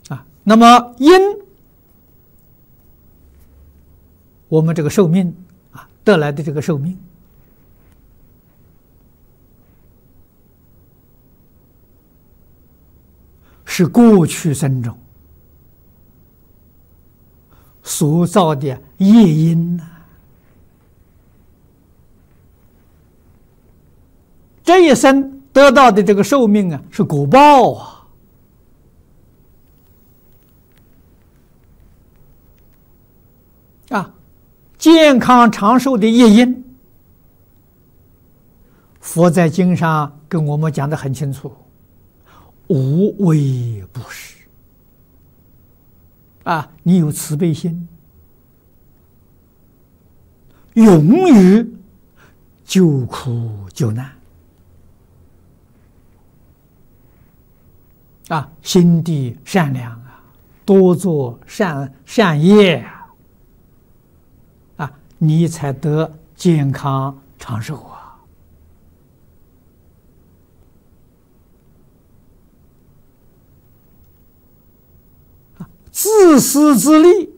那么因我们这个寿命得来的这个寿命，是过去生中所造的业因这一生得到的这个寿命是果报健康长寿的业因，佛在经上跟我们讲得很清楚，无微不施你有慈悲心，勇于救苦救难心地善良多做善业你才得健康长寿自私自利